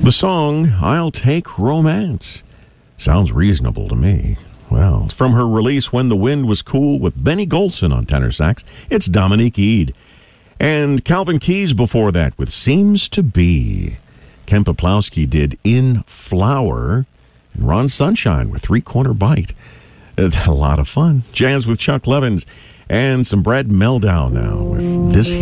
The song, I'll Take Romance. Sounds reasonable to me. Well, from her release, When the Wind Was Cool, with Benny Golson on tenor sax, it's Dominique Eade. And Calvin Keys before that with Seems to Be. Ken Poplowski did In Flower. And Ron Sunshine with Three Corner Bite. A lot of fun. Jazz with Chuck Levins. And some Brad Meldau now with This